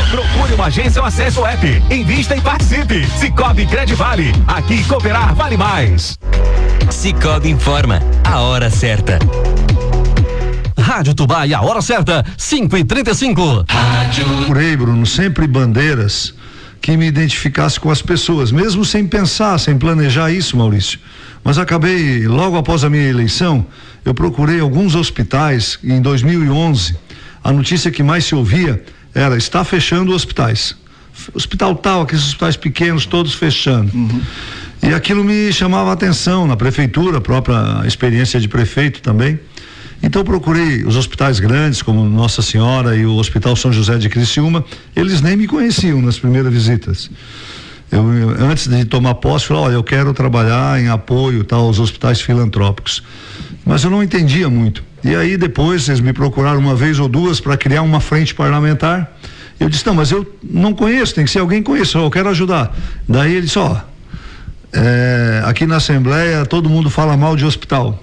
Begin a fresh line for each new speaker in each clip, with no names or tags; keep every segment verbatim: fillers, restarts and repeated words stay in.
Procure uma agência ou acesse o app. Invista e participe. Cicobi Credivale. Aqui cooperar vale mais.
Cicobi informa a hora certa.
Rádio Tubá e a hora certa, cinco e trinta e cinco.
Rádio. Procurei, Bruno, sempre bandeiras que me identificasse com as pessoas, mesmo sem pensar, sem planejar isso, Maurício. Mas acabei, logo após a minha eleição, eu procurei alguns hospitais. Em dois mil e onze, a notícia que mais se ouvia era: está fechando hospitais. Hospital tal, aqueles hospitais pequenos, todos fechando. Uhum. E aquilo me chamava a atenção na prefeitura, a própria experiência de prefeito também. Então procurei os hospitais grandes, como Nossa Senhora e o Hospital São José de Criciúma. Eles nem me conheciam nas primeiras visitas. Eu, antes de tomar posse, falei: olha, eu quero trabalhar em apoio tal, aos hospitais filantrópicos. Mas eu não entendia muito. E aí depois eles me procuraram uma vez ou duas para criar uma frente parlamentar. Eu disse: não, mas eu não conheço, tem que ser alguém que conheça, eu quero ajudar. Daí ele disse: ó, é, aqui na Assembleia todo mundo fala mal de hospital.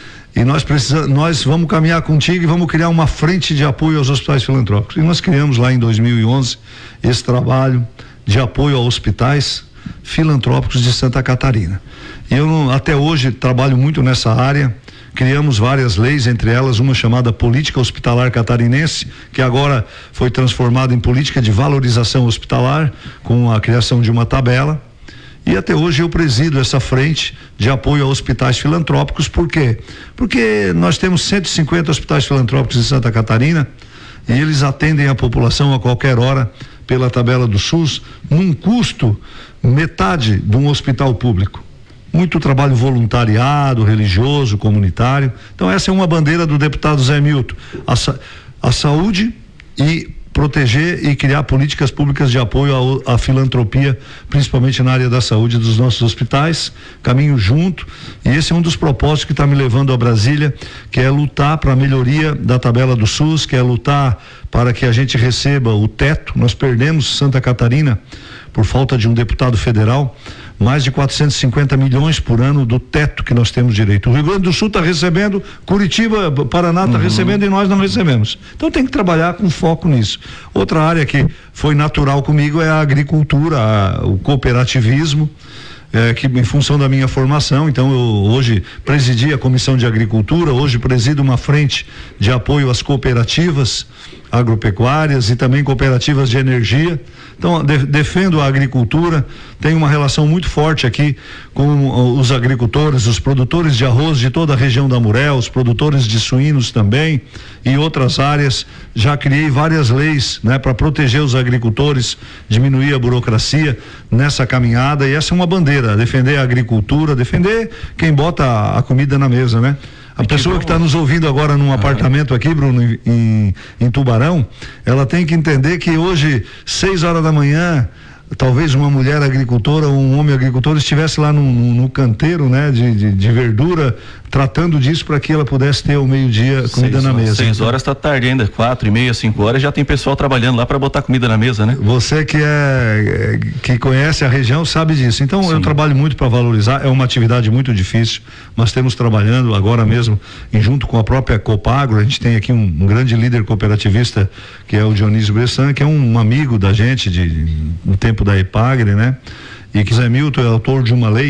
E nós precisamos, nós vamos caminhar contigo e vamos criar uma frente de apoio aos hospitais filantrópicos. E nós criamos lá em dois mil e onze esse trabalho de apoio a hospitais filantrópicos de Santa Catarina. E eu até hoje trabalho muito nessa área. Criamos várias leis, entre elas uma chamada Política Hospitalar Catarinense, que agora foi transformada em Política de Valorização Hospitalar, com a criação de uma tabela. E até hoje eu presido essa frente de apoio a hospitais filantrópicos. Por quê? Porque nós temos cento e cinquenta hospitais filantrópicos em Santa Catarina e eles atendem a população a qualquer hora pela tabela do SUS, num custo metade de um hospital público. Muito trabalho voluntariado, religioso, comunitário. Então essa é uma bandeira do deputado Zé Milton. A, sa- a saúde e proteger e criar políticas públicas de apoio à, à filantropia, principalmente na área da saúde dos nossos hospitais. Caminho junto, e esse é um dos propósitos que está me levando a Brasília, que é lutar para a melhoria da tabela do SUS, que é lutar para que a gente receba o teto. Nós perdemos Santa Catarina por falta de um deputado federal, mais de quatrocentos e cinquenta milhões por ano do teto que nós temos direito. O Rio Grande do Sul está recebendo, Curitiba, Paraná está uhum. recebendo e nós não recebemos. Então tem que trabalhar com foco nisso. Outra área que foi natural comigo é a agricultura, a, o cooperativismo, é, que em função da minha formação, então eu hoje presidi a Comissão de Agricultura, hoje presido uma frente de apoio às cooperativas agropecuárias e também cooperativas de energia. Então, de, defendo a agricultura, tenho uma relação muito forte aqui com os agricultores, os produtores de arroz de toda a região da Murel, os produtores de suínos também e outras áreas. Já criei várias leis, né, para proteger os agricultores, diminuir a burocracia nessa caminhada, e essa é uma bandeira: defender a agricultura, defender quem bota a, a comida na mesa, né? A pessoa que está nos ouvindo agora num apartamento aqui, Bruno, em, em Tubarão, ela tem que entender que hoje, seis horas da manhã, talvez uma mulher agricultora ou um homem agricultor estivesse lá no, no canteiro, né, de, de, de verdura, tratando disso para que ela pudesse ter ao meio-dia comida na mesa.
Seis horas está tarde ainda, quatro e meia, cinco horas, já tem pessoal trabalhando lá para botar comida na mesa, né?
Você que é, que conhece a região sabe disso. Então, sim, eu trabalho muito para valorizar. É uma atividade muito difícil. Nós temos trabalhando agora mesmo, em, junto com a própria Copagro. A gente tem aqui um, um grande líder cooperativista, que é o Dionísio Bressan, que é um, um amigo da gente de, no tempo da Epagre, né? E que Zé Milton é autor de uma lei